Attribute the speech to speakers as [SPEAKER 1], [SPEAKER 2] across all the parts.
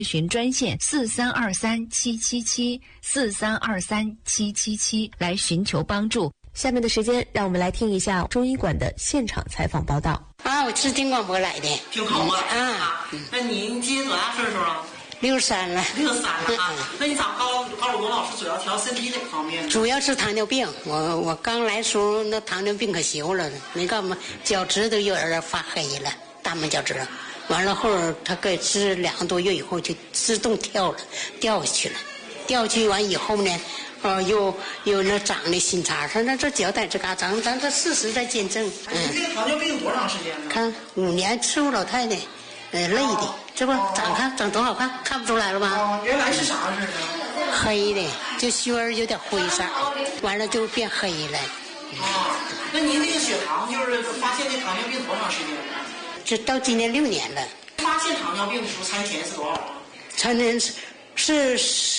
[SPEAKER 1] 询专线43237774323777来寻求帮助。
[SPEAKER 2] 下面的时间，让我们来听一下中医馆的现场采访报道。
[SPEAKER 3] 我是听广播来的。
[SPEAKER 4] 听广播那您今年多大岁数了
[SPEAKER 3] ？63了。
[SPEAKER 4] 63了那你找高鲁国老师主要调身体哪方面呢？
[SPEAKER 3] 主要是糖尿病。我刚来时候那糖尿病可羞了，那干嘛脚趾都有点发黑了，大拇脚趾。完了后他给治2个多月以后就自动掉下去了，掉下去完以后呢，又那长的新茬，他那这脚在这嘎长，咱这事实在见证。
[SPEAKER 4] 你这个糖尿病多长时间了？
[SPEAKER 3] 看5年，伺候老太太，累的，这不长多好看，看不出来了吧？
[SPEAKER 4] 原来是啥似的？
[SPEAKER 3] 黑的，就血儿有点灰色，完了就变黑了。
[SPEAKER 4] 那您这个血糖就是发现这糖尿病多长时间了？
[SPEAKER 3] 这到今年6年了。
[SPEAKER 4] 发现糖尿病的时候餐前是多少啊？
[SPEAKER 3] 餐前是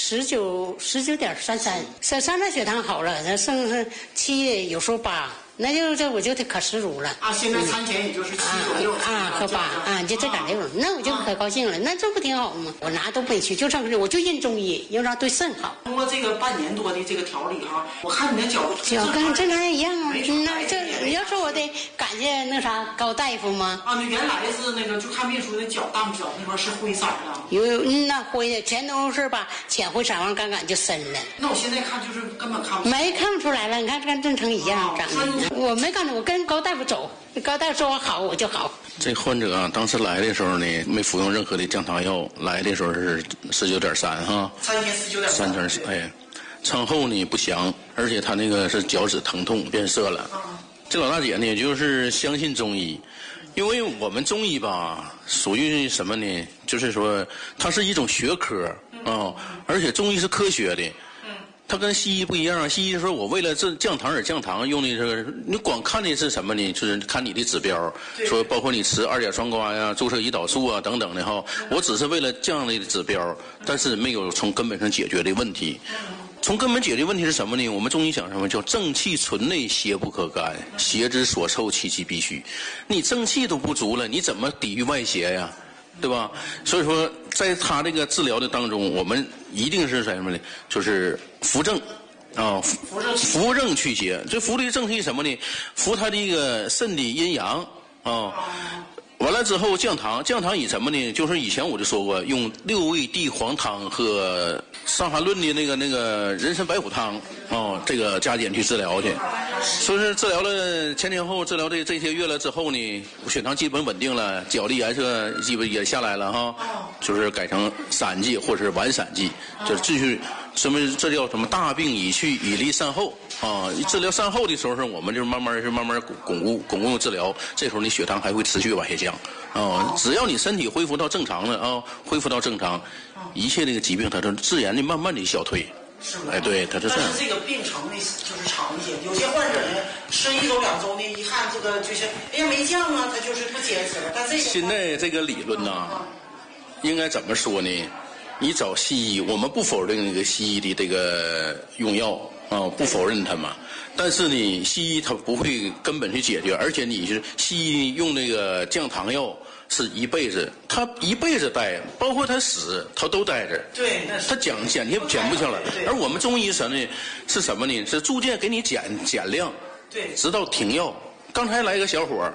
[SPEAKER 3] 19.33，上那血糖好了，那剩下7，有时候8，那就我就得可10足了。
[SPEAKER 4] 现在餐前也就是7左右
[SPEAKER 3] 和8就这点6，那我就可高兴了，那这不挺好吗？我哪都没去，就上这我就认中医，要让对肾好。
[SPEAKER 4] 通过这个半年多的这个调理我看你的脚
[SPEAKER 3] 跟正常人一样啊。那这你要说我得感谢那啥高大夫吗？
[SPEAKER 4] 那原来是那个就看病时候那大拇脚那块是灰色的。
[SPEAKER 3] 那灰的全都是吧，浅灰色完杆就深了。
[SPEAKER 4] 那我现在看就是根本看不
[SPEAKER 3] 出来了，你看跟正常一样长的。我没干，我跟高大夫走，高大夫说我好我就好。
[SPEAKER 5] 这患者当时来的时候呢，没服用任何的降糖药，来的时候是19.3哈，
[SPEAKER 4] 餐前19.3，
[SPEAKER 5] 餐后呢不详，而且他那个是脚趾疼痛变色了。这老大姐呢，也就是相信中医，因为我们中医吧，属于什么呢？就是说它是一种学科而且中医是科学的。它跟西医不一样，西医说我为了这降糖而降糖，用的是你光看的是什么呢？就是看你的指标，说包括你吃2甲双胍呀、注射胰岛素啊等等的我只是为了降类的指标，但是没有从根本上解决的问题。从根本解决问题是什么呢？我们中医讲什么叫正气存内，邪不可干，邪之所凑，其气必虚。你正气都不足了，你怎么抵御外邪呀？对吧？所以说，在他这个治疗的当中，我们一定是什么呢？就是扶正扶正祛邪。这扶的正气什么呢？扶他的一个肾的阴阳完了之后降糖以什么呢？就是以前我就说过，用6味地黄汤和《伤寒论》的那个人参白虎汤这个加减去治疗去。所以说治疗了前后治疗这些月了之后呢，血糖基本稳定了，脚的颜色基本也下来了就是改成散剂或者是丸散剂，就是继续什么这叫什么大病已去，以利善后治疗善后的时候，我们就慢慢巩固治疗，这时候你血糖还会持续往下降只要你身体恢复到正常了恢复到正常，一切这个疾病它就自然的慢慢的消退。
[SPEAKER 4] 是吗？
[SPEAKER 5] 对，它是这样。
[SPEAKER 4] 但是这个病程呢，就是长一些。有些患者呢，吃1周2周呢，一看这个就是没降他就是不坚持了。但这个
[SPEAKER 5] 现在这个理论应该怎么说呢？你找西医，我们不否认那个西医的这个用药不否认它嘛。但是呢，西医它不会根本去解决，而且你是西医用那个降糖药是一辈子，他一辈子带，包括他死他都带着。
[SPEAKER 4] 对，
[SPEAKER 5] 他减不下来。而我们中医是什么呢？是逐渐给你减量，
[SPEAKER 4] 对，
[SPEAKER 5] 直到停药。刚才来个小伙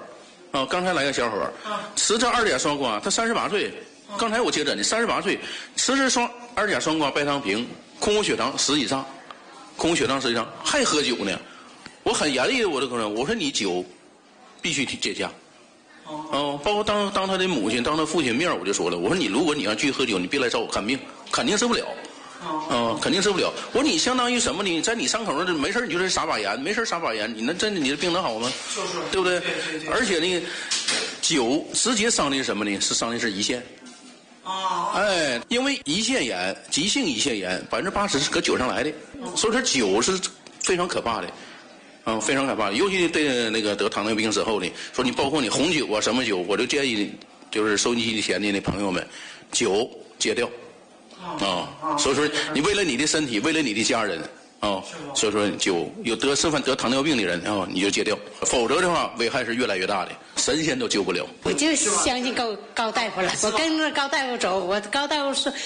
[SPEAKER 5] 吃这2甲双胍，他38岁。刚才我接诊的38岁，吃这2甲双胍白糖平，空腹血糖10以上，还喝酒呢。我很严厉的我就跟他我说你酒必须戒下。包括当他的母亲当他父亲面我就说了，我说如果你要继续喝酒，你别来找我看病，肯定治不了。肯定治不了。我说你相当于什么呢？在你伤口上没事你就是撒把盐，没事撒把盐，你的病能好吗？对不对？而且呢，酒直接伤的是什么呢？伤的是胰腺。因为胰腺炎，急性胰腺炎80%是搁酒上来的，所以说酒是非常可怕的。非常可怕，尤其对那个得糖尿病之后呢，说你包括你红酒什么酒，我就建议就是收音机前的那朋友们，酒戒掉所以说你为了你的身体，为了你的家人啊，所以说有得糖尿病的人啊，你就戒掉，否则的话危害是越来越大的，神仙都救不了。
[SPEAKER 3] 我就相信高大夫了，我跟着高大夫走，我高大夫说